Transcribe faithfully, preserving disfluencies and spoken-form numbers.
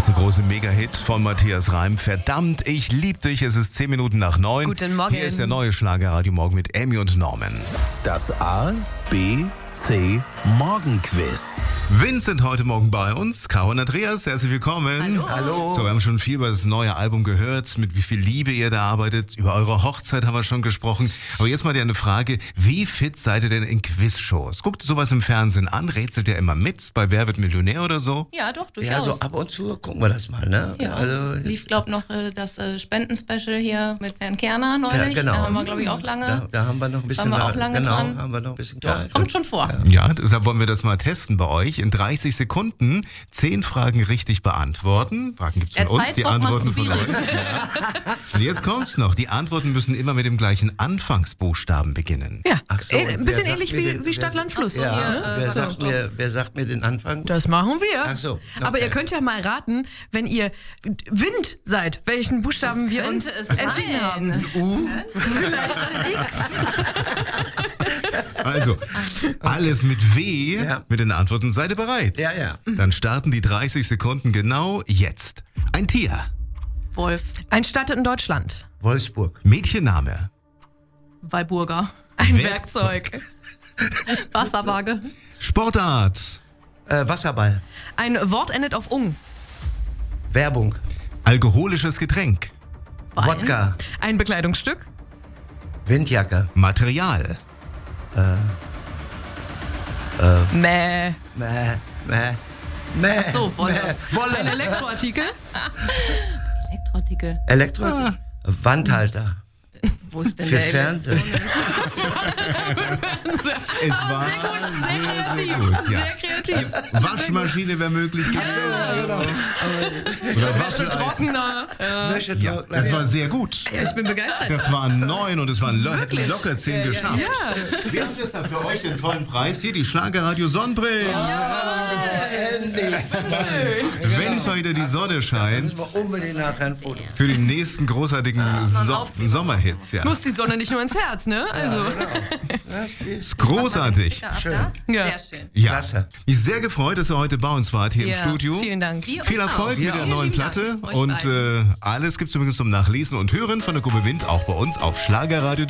erste große Mega-Hit von Matthias Reim. Verdammt, ich lieb dich. Es ist zehn Minuten nach neun. Guten Morgen. Hier ist der neue Schlager-Radio Morgen mit Emmy und Norman. Das A, B, C Morgenquiz. Vincent heute Morgen bei uns. Caro und Andreas, herzlich willkommen. Hallo. Hallo. So, wir haben schon viel über das neue Album gehört, mit wie viel Liebe ihr da arbeitet. Über eure Hochzeit haben wir schon gesprochen. Aber jetzt mal dir eine Frage. Wie fit seid ihr denn in Quizshows? Guckt ihr sowas im Fernsehen an? Rätselt ihr immer mit bei Wer wird Millionär oder so? Ja, doch, Ja, durchaus. so ab und zu gucken wir das mal, ne? Ja, Also, lief, glaub noch äh, das äh, Spendenspecial hier mit Bernd Kerner neulich. ja, genau. Da haben wir, glaube ich, auch lange. Da, da haben wir noch ein bisschen Waren wir auch da- lange genau, dran. haben wir noch ein bisschen Doch, gehalten. kommt schon vor. Ja, deshalb wollen wir das mal testen bei euch. In dreißig Sekunden zehn Fragen richtig beantworten. Fragen gibt's von Der uns, die Zeitdruck macht's Antworten von euch. schwierig. Ja. Und jetzt kommt's noch. Die Antworten müssen immer mit dem gleichen Anfangsbuchstaben beginnen. Ja, Ach so, äh, und ein wer bisschen sagt ähnlich mir wie, den- wie wer- Stadt, Land, Fluss. Ja, hier, äh, wer, so, sagt doch. mir, wer sagt mir den Anfang? Das machen wir. Ach so, Aber okay. ihr könnt ja mal raten, wenn ihr Wind seid, welchen Buchstaben wir uns Könnte es entschieden sein. haben. U? Vielleicht das X. Also, alles mit W, Ja. mit den Antworten. Seid ihr bereit? Ja, ja. Dann starten die dreißig Sekunden genau jetzt. Ein Tier, Wolf, Ein Stadt in Deutschland. Wolfsburg. Mädchenname, Walburger, Ein Werkzeug. Werkzeug. Wasserwaage, Sportart, Äh, Wasserball. Ein Wort endet auf ung. Werbung. alkoholisches Getränk, Wein, Wodka. Ein Bekleidungsstück. Windjacke. Material, Mäh. Mäh, mäh, mäh. so, Wolle. mäh. Wolle. Ein Elektroartikel. Elektroartikel. Elektro. Ah. Wandhalter. Wo ist denn Für der Fernsehen. es war sehr, sehr gut. Ja. Sehr kreativ. Waschmaschine wäre möglich gewesen. Oder Wäsche Waschel. Trockner. Ja. Wäschetrockner. Das war sehr gut. Ja, ich bin begeistert. Das waren neun und es waren lo hätten locker zehn geschafft. Ja. Wir haben deshalb für euch den tollen Preis hier, die Schlagerradio Sonnenbrillen. Endlich. Wenn es heute die Sonne scheint, Müssen wir unbedingt nachher ein Foto. für die nächsten großartigen so Sommerhits. Ja. Muss die Sonne nicht nur ins Herz, ne? Also. Ist großartig. Schön. Ja. Sehr schön. Ja. Klasse. Mich sehr gefreut, dass ihr heute bei uns wart hier Ja, im Studio. Vielen Dank. Wir uns Viel Erfolg auch. mit Ja. der neuen Vielen Dank Platte. euch Und beiden. äh, alles gibt es übrigens zum Nachlesen und Hören von der Gruppe Wind auch bei uns auf schlagerradio punkt de.